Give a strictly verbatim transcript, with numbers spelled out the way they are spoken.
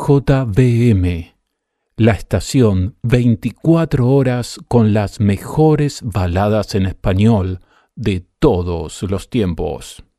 J V M, la estación veinticuatro horas con las mejores baladas en español de todos los tiempos.